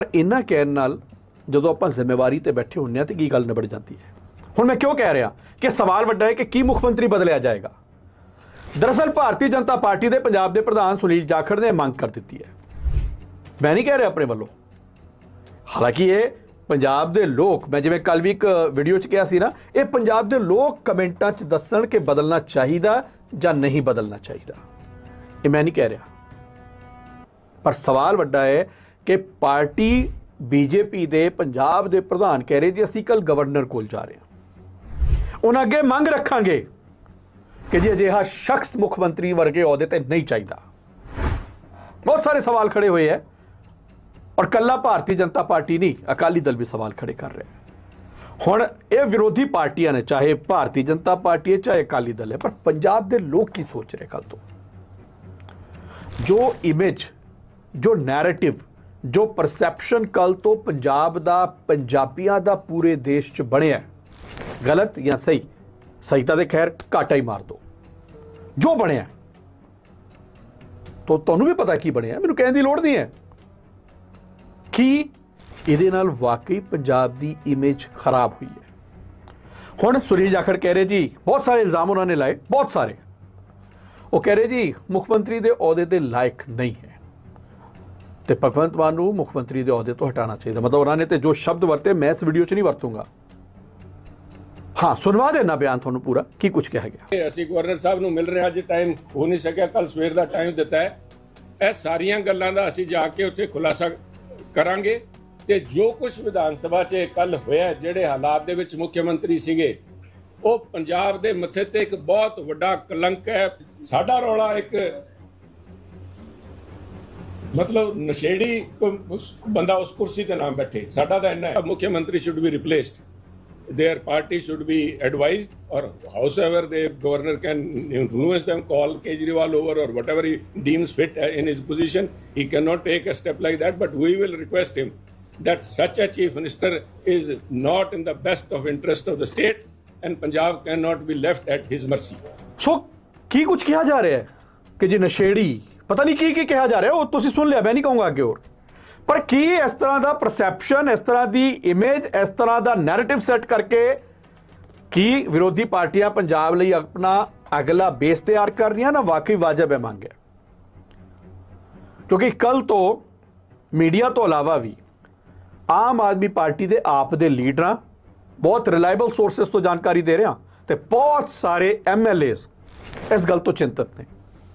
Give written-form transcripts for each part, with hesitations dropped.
इन्ना कहण नाल जदों आपां जिम्मेवारी ते बैठे हुंदे हां ते की गल निबड़ जाती है। हुण मैं क्यों कह रहा कि सवाल वड्डा है कि की मुख मंत्री बदलिया जाएगा। दरअसल भारतीय जनता पार्टी के पंजाब के प्रधान सुनील जाखड़ ने मांग कर दी है। मैं नहीं कह रहा अपने वालों, हालांकि ये पंजाब के लोग, मैं जिवें कल भी एक वीडियो च कहा सी ना, ये पंजाब के लोग कमेंटां च दस्सण कि बदलना चाहिए या नहीं बदलना चाहिए। ये मैं नहीं कह रहा, पर सवाल वड्डा है कि पार्टी बीजेपी के पंजाब के प्रधान कह रहे जी असीं कल गवर्नर कोल जा रहे हैं, उन्हें अगे मंग रखांगे कि जी अजिहा शख्स मुख मंत्री वर्गे अहुदे ते नहीं चाहिए। बहुत सारे सवाल खड़े हुए हैं और कला भारतीय जनता पार्टी नहीं, अकाली दल भी सवाल खड़े कर रहे हैं। हुण ये विरोधी पार्टियां ने, चाहे भारतीय जनता पार्टी है चाहे अकाली दल है, पर पंजाब के लोग की सोच रहे कल तो जो इमेज, जो नैरेटिव, जो परसैप्शन कल तो पंजाब दा, पंजाबियां दा पूरे देश च बनिया, गलत या सही, सही तो खैर घाटा ही मार दो, जो बनिया तो तुहानूं भी पता की बनिया, मैनूं कहण दी लोड़ नहीं है कि इहदे नाल वाकई पंजाब दी इमेज खराब हुई है। हुण सुनील जाखड़ कह रहे जी, बहुत सारे इल्जाम उन्होंने लाए, बहुत सारे, वो कह रहे जी मुख मंत्री दे अहुदे दे लायक नहीं है तो भगवंत मान नूं मुख मंत्री दे अहुदे तो हटाना चाहिए। मतलब उन्होंने तो जो शब्द वरते मैं इस वीडियो च नहीं वरतूंगा। हाँ, सुनवा देना बयान थानू पूरा की कुछ कहा गया। ਅਸੀਂ ਗਵਰਨਰ ਸਾਹਿਬ ਨੂੰ ਮਿਲ ਰਹੇ ਅੱਜ ਟਾਈਮ ਹੋ ਨਹੀਂ ਸਕਿਆ, ਕੱਲ ਸਵੇਰ ਦਾ ਟਾਈਮ ਦਿੱਤਾ ਹੈ। ਇਹ ਸਾਰੀਆਂ ਗੱਲਾਂ ਦਾ ਅਸੀਂ ਜਾ ਕੇ ਉੱਥੇ ਖੁਲਾਸਾ ਕਰਾਂਗੇ ਤੇ ਜੋ ਕੁਝ ਵਿਧਾਨ ਸਭਾ 'ਚ ਕੱਲ ਹੋਇਆ, ਜਿਹੜੇ ਹਾਲਾਤ ਦੇ ਵਿੱਚ ਮੁੱਖ ਮੰਤਰੀ ਸੀਗੇ, ਉਹ ਪੰਜਾਬ ਦੇ ਮੱਥੇ ਤੇ ਇੱਕ ਬਹੁਤ ਵੱਡਾ ਕਲੰਕ ਹੈ। ਸਾਡਾ ਰੌਲਾ ਇੱਕ मतलब नशेड़ी बंदा उस कुर्सी ते ना बैठे, साडा दा इन्ना है। मुख्यमंत्री should be replaced, their party should be advised, or howsoever the governor can influence them, call Kejriwal over or whatever he deems fit in his position. He cannot take a step like that, but we will request him that such a chief minister is not in the best of interest of the state and Punjab cannot be left at his mercy. So की कुछ किया जा रहा है कि जी नशेड़ी, पता नहीं की कहा जा रहा है, वो तुसीं सुन लिया, मैं नहीं कहूँगा आगे और, पर की इस तरह का परसैप्शन, इस तरह की इमेज, इस तरह का नैरेटिव सैट करके की विरोधी पार्टियां पंजाब लई अपना अगला बेस तैयार कर रही हैं ना, वाकई वाजिब है मांग है। क्योंकि कल तो मीडिया तो अलावा भी आम आदमी पार्टी के आप दे लीडर बहुत रिलायबल सोर्सेस तो जानकारी दे रहे हैं तो बहुत सारे MLA इस गल तो चिंतित ने।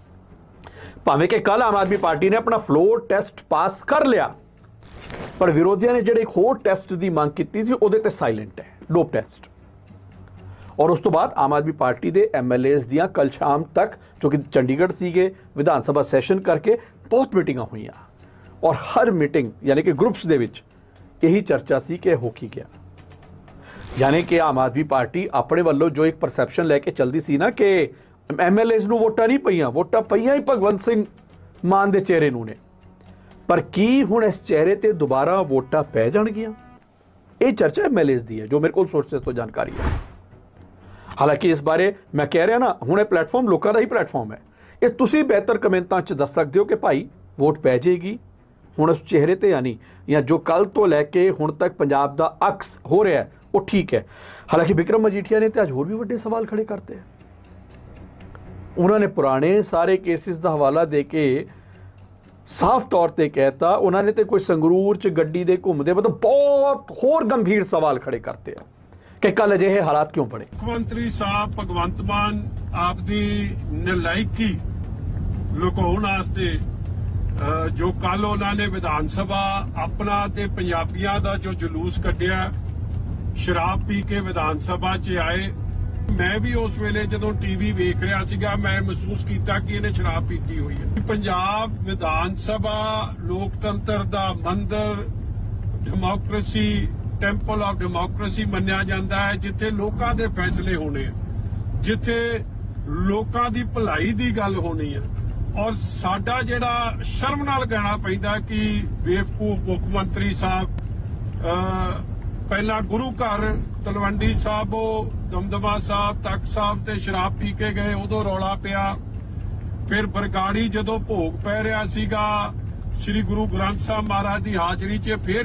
भावें कि कल आम आदमी पार्टी ने अपना फ्लोर टेस्ट पास कर लिया, पर विरोधियों ने जिहड़े एक होर टेस्ट की मांग की थी उहदे ते साइलेंट है, डोप टेस्ट। और उस तो बाद आम आदमी पार्टी के MLAs दियां कल शाम तक, जो कि चंडीगढ़ सीगे, विधान सभा सैशन करके बहुत मीटिंगां हुई और हर मीटिंग यानी कि ग्रुप्स दे विच यही चर्चा सी कि हो की गया। यानी कि आम आदमी पार्टी अपने वालों जो एक परसैप्शन लैके चलती सी ना कि MLAs नूं वोटां नहीं पईयां, वोटां पईयां ही भगवंत सिंह मान दे चेहरे नूं ने, पर की हुण इस चेहरे ते दोबारा वोटां पै जाणगियां? ये चर्चा MLAs दी है, जो मेरे को सोर्सेस तो जानकारी है। हालांकि इस बारे मैं कह रहा ना, हुण ये प्लेटफॉर्म लोगों का ही प्लेटफॉर्म है, ये तुसीं बेहतर कमेंटां च दस सकते हो कि भाई वोट पै जाएगी हुण उस चेहरे ते या नहीं, या जो कल तो लैके हुण तक पंजाब दा अक्स हो रहा है वो ठीक है। हालांकि विक्रम मजीठिया ने तो अज होर भी वड्डे सवाल खड़े करते हैं। उन्होंने पुराने सारे केसिस का हवाला दे के साफ तौर पर कहता, उन्होंने तो कोई संगरूर च गड्डी दे घूमते, मतलब बहुत होर गंभीर सवाल खड़े करते हैं कि कल अजिहे हालात क्यों बने। मुख्यमंत्री साहब भगवंत मान आपकी नलायकी लुकाउण वास्ते जो कल उन्होंने विधान सभा अपना ते पंजाबियां दा जो जुलूस कढ़िया, शराब पी के विधान सभा च आए। मैं भी उस वेले जदों टीवी वेख रहा सीगा, मैं महसूस किया कि इन्हें शराब पीती हुई है। पंजाब विधान सभा लोकतंत्र दा मंदिर, डेमोक्रेसी, टैंपल ऑफ डेमोक्रेसी मन्निया जाता है, जिथे लोकां दे फैसले होने, जिथे लोकां दी भलाई दी गल होनी है। और साडा जिहड़ा शर्म नाल कहना पैंदा कि बेवकूफ मुख मंत्री साहब पहला गुरु घर तलवंडी साहब, दमदमा साहब, तख्त साहब ते शराब पी के गए, उदों रौला पिया। फिर बरगाड़ी जदों भोग पै रहा सीगा ਸ੍ਰੀ ਗੁਰੂ ਗ੍ਰੰਥ ਸਾਹਿਬ ਮਹਾਰਾਜ ਦੀ ਹਾਜ਼ਰੀ 'ਚ ਫਿਰ